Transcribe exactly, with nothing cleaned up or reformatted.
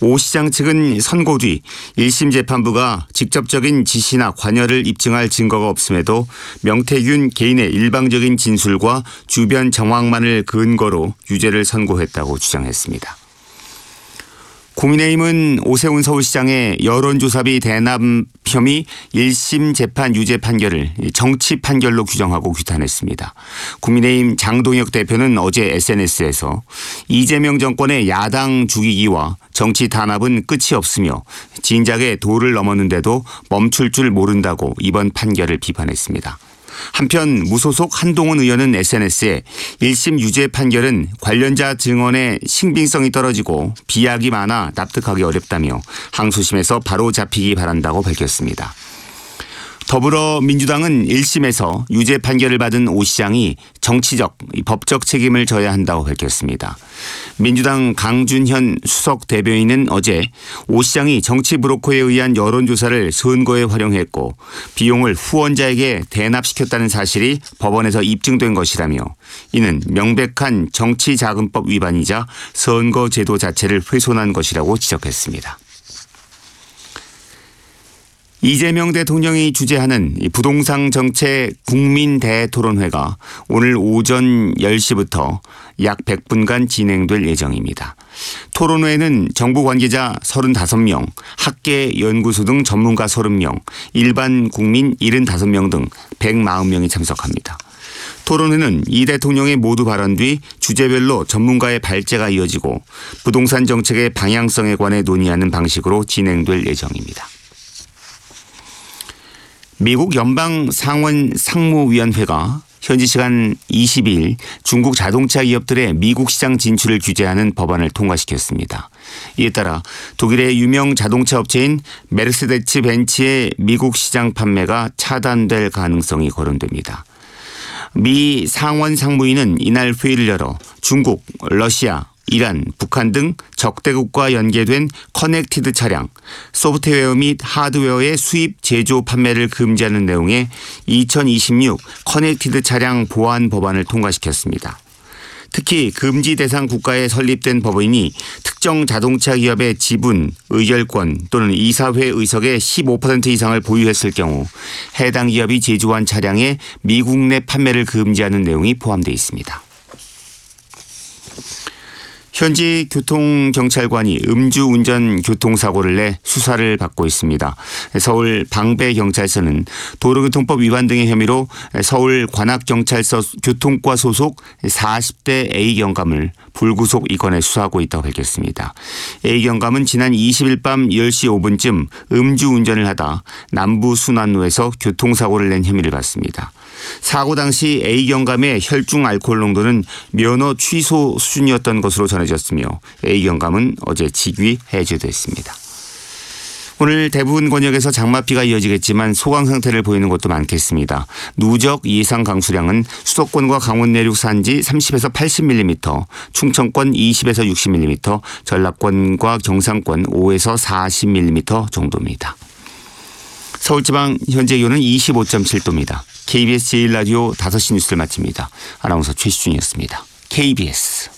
오 시장 측은 선고 뒤 일 심 재판부가 직접적인 지시나 관여를 입증할 증거가 없음에도 명태균 개인의 일방적인 진술과 주변 정황만을 근거로 유죄를 선고했다고 주장했습니다. 국민의힘은 오세훈 서울시장의 여론조사비 대납 혐의 일 심 재판 유죄 판결을 정치 판결로 규정하고 규탄했습니다. 국민의힘 장동혁 대표는 어제 에스엔에스에서 이재명 정권의 야당 죽이기와 정치 탄압은 끝이 없으며 진작에 도를 넘었는데도 멈출 줄 모른다고 이번 판결을 비판했습니다. 한편 무소속 한동훈 의원은 에스엔에스에 일 심 유죄 판결은 관련자 증언의 신빙성이 떨어지고 비약이 많아 납득하기 어렵다며 항소심에서 바로 잡히기 바란다고 밝혔습니다. 더불어민주당은 일 심에서 유죄 판결을 받은 오 시장이 정치적, 법적 책임을 져야 한다고 밝혔습니다. 민주당 강준현 수석 대변인은 어제 오 시장이 정치 브로커에 의한 여론조사를 선거에 활용했고 비용을 후원자에게 대납시켰다는 사실이 법원에서 입증된 것이라며 이는 명백한 정치자금법 위반이자 선거제도 자체를 훼손한 것이라고 지적했습니다. 이재명 대통령이 주재하는 부동산 정책 국민 대토론회가 오늘 오전 열 시부터 약 백 분간 진행될 예정입니다. 토론회에는 정부 관계자 서른다섯 명, 학계 연구소 등 전문가 서른 명, 일반 국민 칠십오 명 등 백사십 명이 참석합니다. 토론회는 이 대통령의 모두 발언 뒤 주제별로 전문가의 발제가 이어지고 부동산 정책의 방향성에 관해 논의하는 방식으로 진행될 예정입니다. 미국 연방 상원 상무위원회가 현지 시간 이십 일 중국 자동차 기업들의 미국 시장 진출을 규제하는 법안을 통과시켰습니다. 이에 따라 독일의 유명 자동차 업체인 메르세데스 벤츠의 미국 시장 판매가 차단될 가능성이 거론됩니다. 미 상원 상무위는 이날 회의를 열어 중국, 러시아, 이란, 북한 등 적대국과 연계된 커넥티드 차량, 소프트웨어 및 하드웨어의 수입, 제조, 판매를 금지하는 내용의 이천이십육 커넥티드 차량 보안 법안을 통과시켰습니다. 특히 금지 대상 국가에 설립된 법인이 특정 자동차 기업의 지분, 의결권 또는 이사회 의석의 십오 퍼센트 이상을 보유했을 경우 해당 기업이 제조한 차량의 미국 내 판매를 금지하는 내용이 포함되어 있습니다. 현지 교통경찰관이 음주운전 교통사고를 내 수사를 받고 있습니다. 서울 방배경찰서는 도로교통법 위반 등의 혐의로 서울 관악경찰서 교통과 소속 사십 대 A경감을 불구속 입건해 수사하고 있다고 밝혔습니다. A경감은 지난 이십 일 밤 열 시 오 분쯤 음주운전을 하다 남부순환로에서 교통사고를 낸 혐의를 받습니다. 사고 당시 A경감의 혈중 알코올 농도는 면허 취소 수준이었던 것으로 전해졌으며 A경감은 어제 직위 해제됐습니다. 오늘 대부분 권역에서 장맛비가 이어지겠지만 소강 상태를 보이는 곳도 많겠습니다. 누적 예상 강수량은 수도권과 강원 내륙 산지 삼십에서 팔십 밀리미터, 충청권 이십에서 육십 밀리미터, 전라권과 경상권 오에서 사십 밀리미터 정도입니다. 서울지방 현재 기온은 이십오 점 칠 도입니다. 케이비에스 제일 라디오 다섯 시 뉴스를 마칩니다. 아나운서 최시중이었습니다. 케이비에스